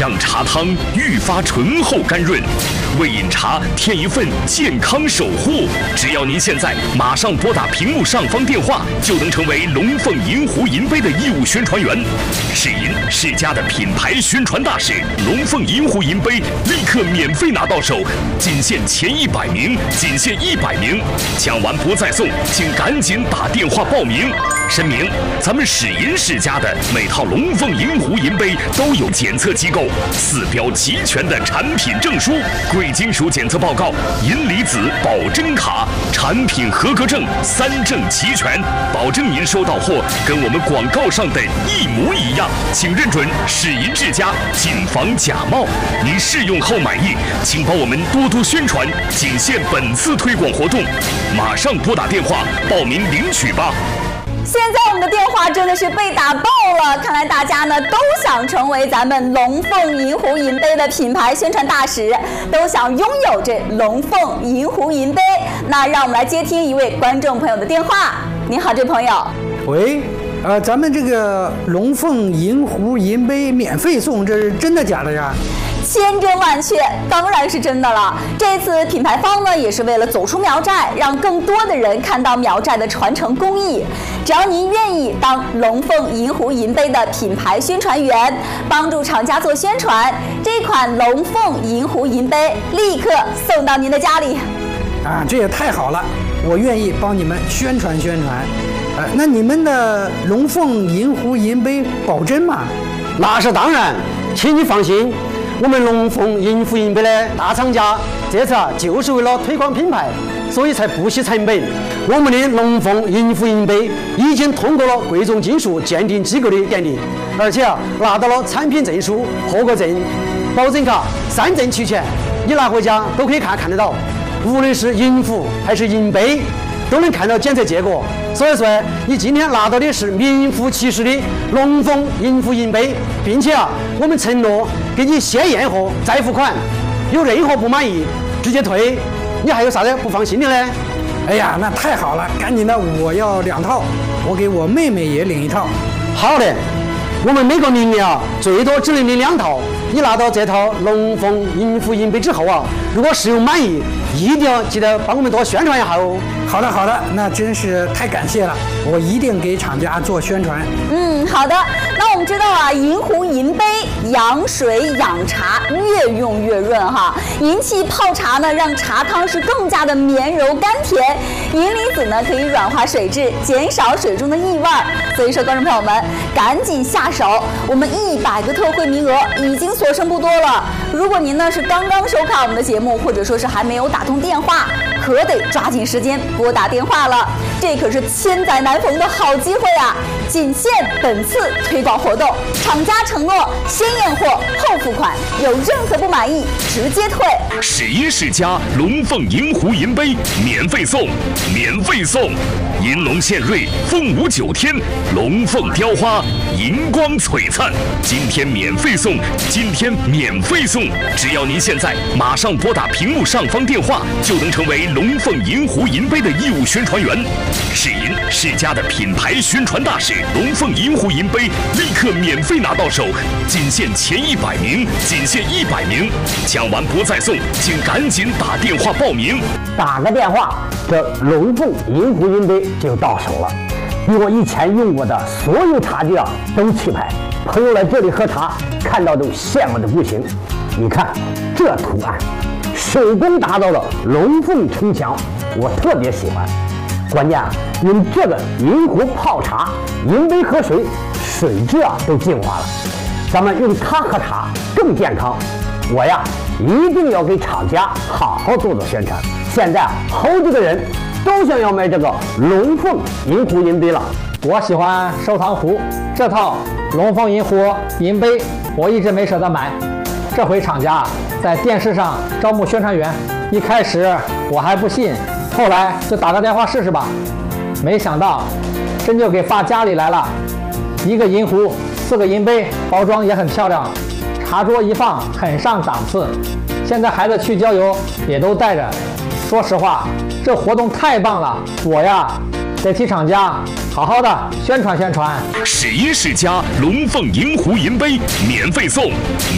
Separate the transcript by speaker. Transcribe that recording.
Speaker 1: 让茶汤愈发醇厚甘润。为饮茶添一份健康守护。只要您现在马上拨打屏幕上方电话，就能成为龙凤银壶银杯的义务宣传员。世银世家的品牌宣传大使，龙凤银壶银杯立刻免费拿到手，仅限前100名，仅限100名，抢完不再送，请赶紧打电话报名。申明，咱们世银世家的每套龙凤银壶银杯都有检测机构4标齐全的产品证书、贵金属检测报告、银离子保真卡，产品合格证3证齐全，保证您收到货跟我们广告上的一模一样。请认准世银世家，谨防假冒。您试用后满意，请帮我们多多宣传，仅限本次推广活动，马上拨打电话报名领取吧。
Speaker 2: 现在我们的电话真的是被打爆了，看来大家呢都想成为咱们龙凤银壶银杯的品牌宣传大使，都想拥有这龙凤银壶银杯。那让我们来接听一位观众朋友的电话。您好，这朋友。
Speaker 3: 喂，咱们这个龙凤银壶银杯免费送，这是真的假的呀？
Speaker 2: 千真万确，当然是真的了。这次品牌方呢，也是为了走出苗寨，让更多的人看到苗寨的传承工艺。只要您愿意当龙凤银壶银杯的品牌宣传员，帮助厂家做宣传，这款龙凤银壶银杯立刻送到您的家里。
Speaker 3: 啊，这也太好了，我愿意帮你们宣传宣传。那你们的龙凤银壶银杯保真吗？
Speaker 4: 那是当然，请你放心。我们龙凤银壶银杯的大厂家，这次就是为了推广品牌，所以才不惜成本。我们的龙凤银壶银杯已经通过了贵重金属鉴定机构的鉴定，而且拿到了产品证书、合格证、保证卡3证齐全，你拿回家都可以看得到。无论是银壶还是银杯，都能看到检测结果。所以说，你今天拿到的是名副其实的龙凤银壶银杯，并且我们承诺给你先验货再付款，有任何不满意直接退。你还有啥子不放心的呢？
Speaker 3: 哎呀，那太好了，赶紧的，我要2套，我给我妹妹也领1套。
Speaker 4: 好的，我们每个名额最多只能领2套。你拿到这套龙凤银壶银杯之后如果使用满意，一定要记得帮我们多宣传一下哦。
Speaker 3: 好的好的，那真是太感谢了，我一定给厂家做宣传。
Speaker 2: 好的。那我们知道银壶银杯养水养茶，越用越润哈。银器泡茶呢，让茶汤是更加的绵柔甘甜。银离子呢，可以软化水质，减少水中的异味。所以说，观众朋友们，赶紧下手，我们100个特惠名额已经所剩不多了。如果您呢是刚刚收看我们的节目，或者说是还没有打通电话，可得抓紧时间拨打电话了，这可是千载难逢的好机会啊！仅限本次推广活动，厂家承诺先验货后付款，有任何不满意直接退。
Speaker 1: 世银世家龙凤银壶银杯免费送，免费送！银龙献瑞，凤舞9天，龙凤雕花，银光璀璨。今天免费送，今天免费送！只要您现在马上拨打屏幕上方电话，就能成为龙凤银壶银杯的义务宣传员。世银世家的品牌宣传大使，龙凤银壶银杯立刻免费拿到手，仅限前100名，仅限100名，抢完不再送，请赶紧打电话报名。
Speaker 4: 打个电话，这龙凤银壶银杯就到手了。比我以前用过的所有茶具都气派，朋友来这里喝茶，看到都羡慕的不行。你看这图案，手工打造的龙凤城墙，我特别喜欢。关键用这个银壶泡茶，银杯喝水，水质都净化了。咱们用它喝茶更健康。我一定要给厂家好好做做宣传。现在好几个人都想要买这个龙凤银壶银杯了。
Speaker 5: 我喜欢收藏壶，这套龙凤银壶银杯我一直没舍得买。这回厂家在电视上招募宣传员，一开始我还不信，后来就打个电话试试吧。没想到真就给发家里来了，1个银壶，4个银杯，包装也很漂亮，茶桌一放很上档次。现在孩子去郊游也都带着。说实话，这活动太棒了，我得替厂家好好的宣传宣传。
Speaker 1: 世银世家龙凤银壶银杯免费送。